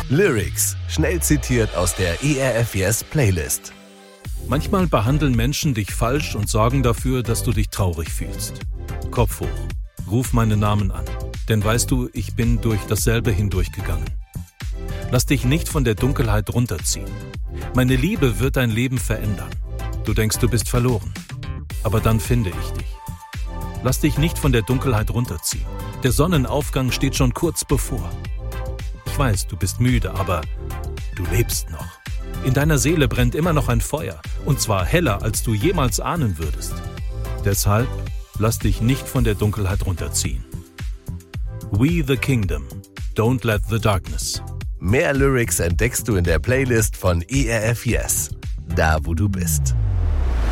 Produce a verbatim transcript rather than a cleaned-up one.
Lyrics, schnell zitiert aus der E R F Yes Playlist. Manchmal behandeln Menschen dich falsch und sorgen dafür, dass du dich traurig fühlst. Kopf hoch, ruf meinen Namen an, denn weißt du, ich bin durch dasselbe hindurchgegangen. Lass dich nicht von der Dunkelheit runterziehen. Meine Liebe wird dein Leben verändern. Du denkst, du bist verloren, aber dann finde ich dich. Lass dich nicht von der Dunkelheit runterziehen. Der Sonnenaufgang steht schon kurz bevor. Ich weiß, du bist müde, aber du lebst noch. In deiner Seele brennt immer noch ein Feuer, und zwar heller, als du jemals ahnen würdest. Deshalb lass dich nicht von der Dunkelheit runterziehen. We the Kingdom. Don't let the darkness. Mehr Lyrics entdeckst du in der Playlist von E R F Yes, da wo du bist.